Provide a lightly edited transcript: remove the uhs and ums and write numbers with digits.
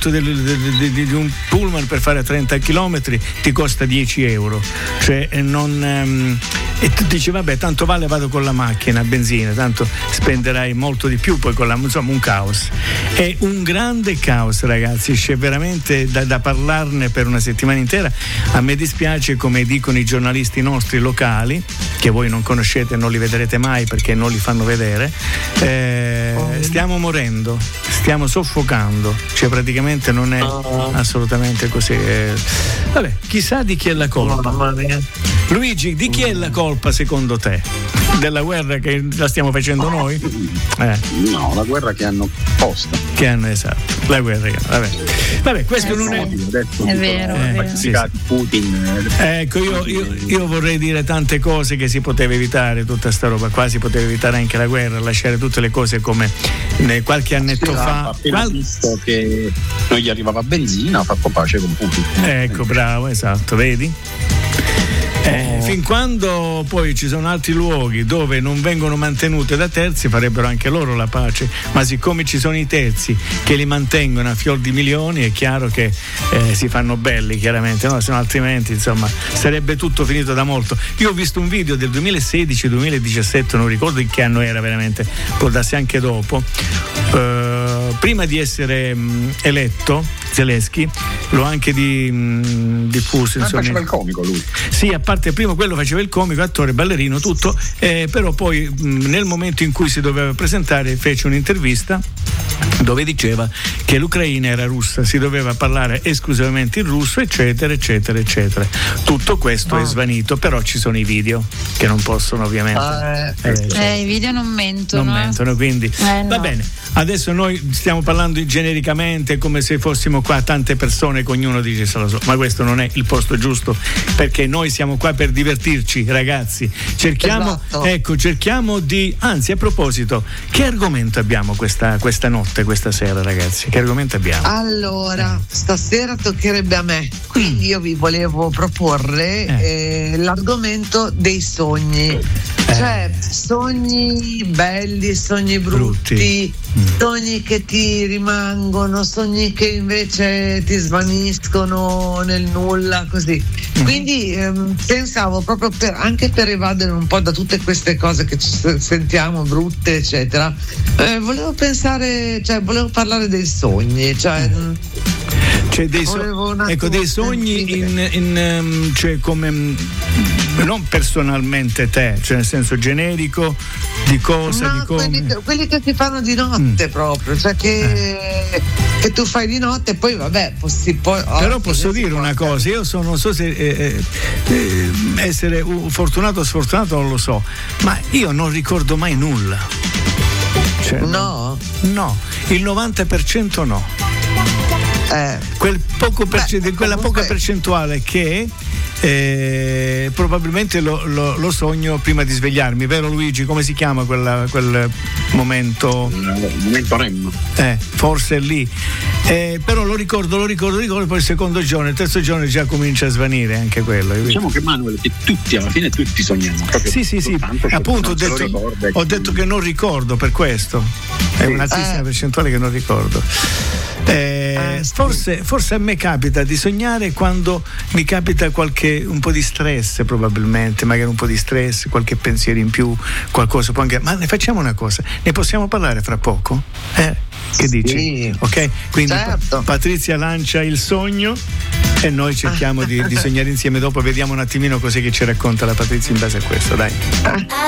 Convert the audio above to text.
biglietto di un pullman per fare 30 chilometri ti costa 10 euro, cioè e tu dici vabbè, tanto vale, vado con la macchina a benzina, tanto spenderai molto di più poi con la, insomma, un caos, è un grande caos, ragazzi, c'è veramente da parlarne per una settimana intera. A me dispiace, come dicono i giornalisti nostri locali, che voi non conoscete e non li vedrete mai perché non li fanno vedere, stiamo morendo, stiamo soffocando, cioè praticamente non è assolutamente così. Vabbè, chissà di chi è la colpa. Luigi, di chi è la colpa secondo te? Della guerra che la stiamo facendo noi? No, la guerra che hanno posta. Che hanno, esatto, la guerra che vabbè, questo non è vero. Sì. Putin. Ecco, io vorrei dire tante cose che si poteva evitare, tutta sta roba qua, si poteva evitare anche la guerra, lasciare tutte le cose come qualche annetto fa. Appena visto che non gli arrivava benzina, ha fatto pace con Putin. Ecco, bravo, esatto, vedi? Fin quando poi ci sono altri luoghi dove non vengono mantenute da terzi, farebbero anche loro la pace, ma siccome ci sono i terzi che li mantengono a fior di milioni, è chiaro che si fanno belli, chiaramente, no? Se no, altrimenti, insomma, sarebbe tutto finito da molto. Io ho visto un video del 2016-2017, non ricordo in che anno era veramente, può darsi anche dopo, prima di essere eletto Zelensky, l'ho anche diffuso, insomma. Faceva il comico lui. Sì, a parte prima quello faceva il comico, attore, ballerino, tutto, però poi nel momento in cui si doveva presentare fece un'intervista dove diceva che l'Ucraina era russa, si doveva parlare esclusivamente in russo, eccetera, eccetera, eccetera. Tutto questo è svanito, però ci sono i video che non possono ovviamente. I video non mentono. Non mentono, quindi va bene. Adesso noi stiamo parlando genericamente come se fossimo qua tante persone che ognuno dice se lo so, ma questo non è il posto giusto, perché noi siamo qua per divertirci, ragazzi. Cerchiamo di, anzi, a proposito, che argomento abbiamo questa notte, questa sera, ragazzi? Che argomento abbiamo? Allora, stasera toccherebbe a me, quindi io vi volevo proporre l'argomento dei sogni. Cioè, sogni belli, sogni brutti, sogni che ti rimangono, sogni che invece ti svaniscono nel nulla, così. Quindi pensavo proprio anche per evadere un po' da tutte queste cose che ci sentiamo brutte, eccetera, volevo parlare dei sogni, cioè dei sogni cioè come non personalmente te, cioè nel senso generico di cosa, di come quelli che si fanno di notte proprio, cioè che tu fai di notte e poi vabbè però posso dire una cosa, io non so se essere fortunato o sfortunato, non lo so, ma io non ricordo mai nulla, cioè, no, il 90% no. Quel poco quella poca percentuale che probabilmente lo sogno prima di svegliarmi, vero Luigi? Come si chiama quel momento? Il momento REM. Forse è lì. Però lo ricordo, poi il secondo giorno, il terzo giorno già comincia a svanire anche quello. Diciamo che Manuel, che alla fine tutti sogniamo. Sì, appunto ho detto che non ricordo, per questo. È un'altissima percentuale che non ricordo. Forse a me capita di sognare quando mi capita un po' di stress, probabilmente, magari un po' di stress, qualche pensiero in più, qualcosa può anche. Ma ne facciamo una cosa, ne possiamo parlare fra poco? Che dici? Ok? Quindi certo. Patrizia lancia il sogno e noi cerchiamo di sognare insieme, dopo vediamo un attimino cos'è che ci racconta la Patrizia in base a questo, dai.